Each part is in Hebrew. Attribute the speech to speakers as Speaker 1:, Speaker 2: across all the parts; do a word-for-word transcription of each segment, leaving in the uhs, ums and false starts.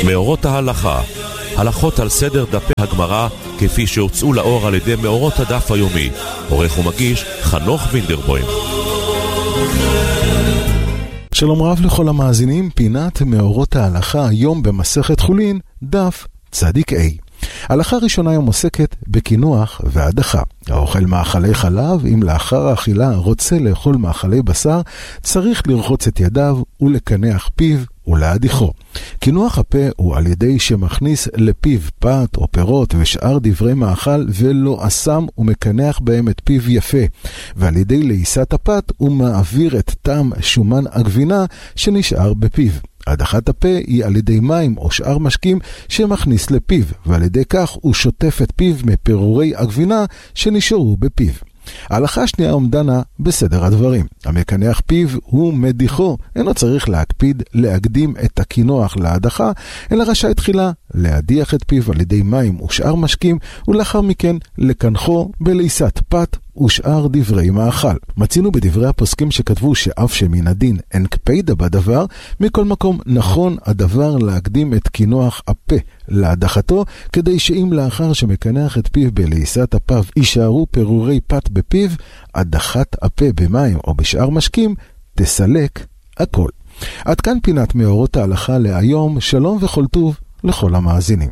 Speaker 1: מאורות ההלכה, הלכות על סדר דפי הגמרא כפי שהוצאו לאור על ידי מאורות הדף היומי. עורך ומגיש חנוך וינדרבוים.
Speaker 2: שלום רב לכל המאזינים, פינת מאורות ההלכה היום במסכת חולין, דף צדיק A. הלכה ראשונה היום עוסקת בקינוח והדחה. האוכל מאכלי חלב, אם לאחר האכילה רוצה לאכול מאכלי בשר, צריך לרחוץ את ידיו ולקנח פיו ולהדיחו. קינוח הפה הוא על ידי שמכניס לפיו פת או פירות ושאר דברי מאכל ולא אסם ומקנח בהם את פיו יפה, ועל ידי לעיסת הפת הוא מעביר את טעם שומן הגבינה שנשאר בפיו. הדחת הפה היא על ידי מים או שאר משקים שמכניס לפיו, ועל ידי כך הוא שוטף את פיו מפירורי הגבינה שנשארו בפיו. ההלכה השנייה עומדנה בסדר הדברים. המקנח פיו הוא מדיחו, אינו צריך להקפיד להקדים את הקינוח להדחה, אלא רשאי תחילה להדיח את פיו על ידי מים ושאר משקים, ולאחר מכן לקנחו בלעיסת פת ושאר דברי מאכל. מצינו בדברי הפוסקים שכתבו שאף שמן הדין אין קפידה בדבר, מכל מקום נכון הדבר להקדים את קינוח הפה להדחתו, כדי שאם לאחר שמקנח את פיו בלעיסת הפיו יישארו פירורי פת בפיו, הדחת הפה במים או בשאר משקים תסלק הכל. עד כאן פינת מאורות ההלכה להיום. שלום וכל טוב לכל המאזינים.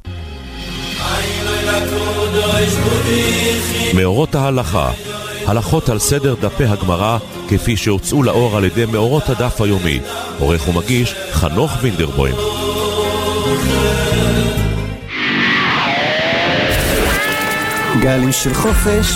Speaker 1: מאורות ההלכה, הלכות על סדר דפי הגמרא כפי שהוצאו לאור על ידי מאורות הדף היומי. עורך ומגיש חנוך וינדרבוים.
Speaker 3: גלים של חופש